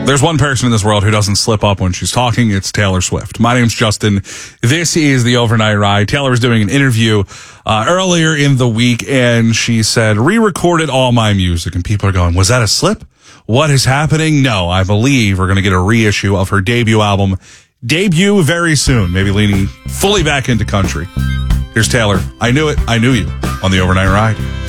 There's one person in this world who doesn't slip up when she's talking. It's Taylor Swift. My name's Justin. This is the Overnight Ride. Taylor was doing an interview earlier in the week, and she said, re-recorded all my music. And people are going, was that a slip? What is happening? No, I believe we're going to get a reissue of her debut album. Debut very soon, maybe leaning fully back into country. Here's Taylor. I Knew It, I Knew You on the Overnight Ride.